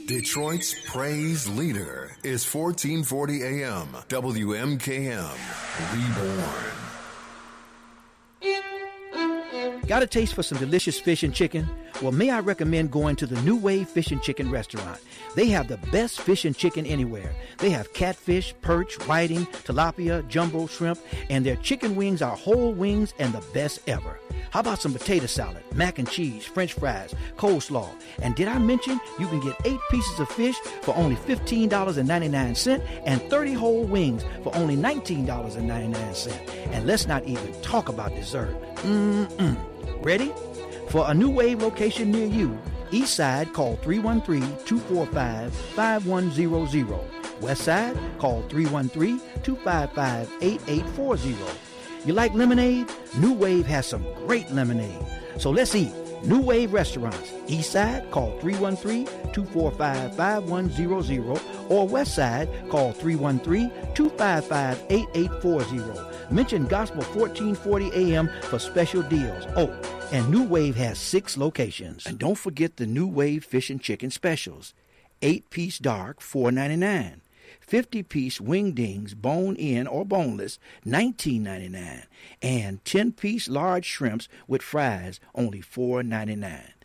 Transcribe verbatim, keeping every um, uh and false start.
Detroit's praise leader is fourteen forty A M W M K M Reborn. Got a taste for some delicious fish and chicken? Well, may I recommend going to the New Wave Fish and Chicken restaurant. They have the best fish and chicken anywhere. They have catfish, perch, whiting, tilapia, jumbo shrimp, and their chicken wings are whole wings and the best ever. How about some potato salad, mac and cheese, french fries, coleslaw? And did I mention you can get eight pieces of fish for only fifteen ninety-nine and thirty whole wings for only nineteen ninety-nine? And let's not even talk about dessert. Mm-mm. Ready? For a New Wave location near you, East Side, call three one three, two four five, five one zero zero. West Side, call three one three, two five five, eight eight four zero. You like lemonade? New Wave has some great lemonade. So let's eat. New Wave Restaurants. East Side, call three one three, two four five, five one zero zero. Or West Side, call three one three, two five five, eight eight four zero. Mention Gospel fourteen forty A M for special deals. Oh, and New Wave has six locations. And don't forget the New Wave Fish and Chicken specials. eight-piece dark, four ninety-nine. fifty-piece wingdings, bone-in or boneless, nineteen ninety-nine. And ten-piece large shrimps with fries, only four ninety-nine.